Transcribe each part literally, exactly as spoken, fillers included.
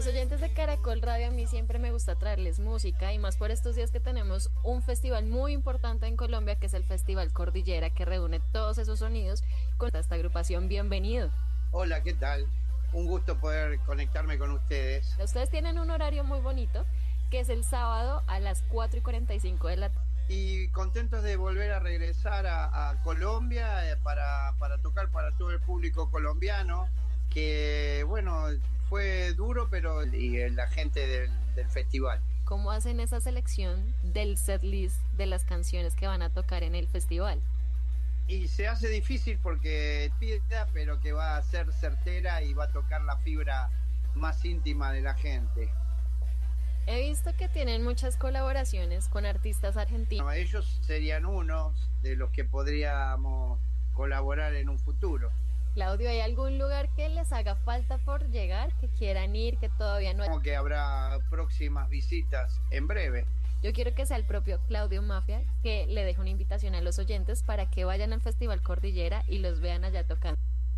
los oyentes de Caracol Radio, a mí siempre me gusta traerles música y más por estos días que tenemos un festival muy importante en Colombia, que es el Festival Cordillera, que reúne todos esos sonidos con esta agrupación. Bienvenido. Hola, ¿qué tal? Un gusto poder conectarme con ustedes. Ustedes tienen un horario muy bonito, que es el sábado a las cuatro y cuarenta y cinco de la tarde. Y contentos de volver a regresar a, a Colombia eh, para, para tocar para todo el público colombiano, que bueno, fue duro, pero y la gente del, del festival. ¿Cómo hacen esa selección del setlist de las canciones que van a tocar en el festival? Y se hace difícil porque pida, pero que va a ser certera y va a tocar la fibra más íntima de la gente. He visto que tienen muchas colaboraciones con artistas argentinos. No, ellos serían unos de los que podríamos colaborar en un futuro. Claudio, ¿hay algún lugar que les haga falta por llegar, que quieran ir, que todavía no hay? Como que habrá próximas visitas en breve. Yo quiero que sea el propio Claudio Mafia que le deje una invitación a los oyentes para que vayan al Festival Cordillera y los vean allá tocando.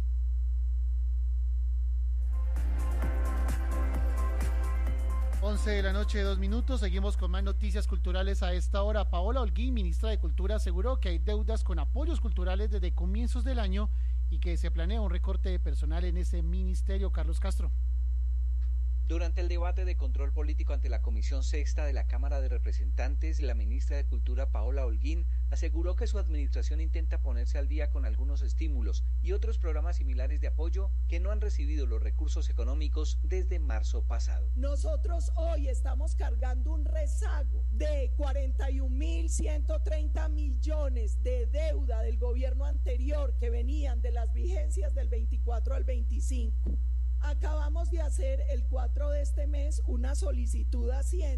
once de la noche, dos minutos. Seguimos con más noticias culturales a esta hora. Paola Holguín, ministra de Cultura, aseguró que hay deudas con apoyos culturales desde comienzos del año y que se planea un recorte de personal en ese ministerio. Carlos Castro. Durante el debate de control político ante la Comisión Sexta de la Cámara de Representantes, la ministra de Cultura, Paola Holguín, aseguró que su administración intenta ponerse al día con algunos estímulos y otros programas similares de apoyo que no han recibido los recursos económicos desde marzo pasado. Nosotros hoy estamos cargando un rezago de cuarenta y un mil ciento treinta millones de deuda del gobierno anterior que venían de las vigencias del veinticuatro al veinticinco. Acabamos de hacer el cuatro de este mes una solicitud a Hacienda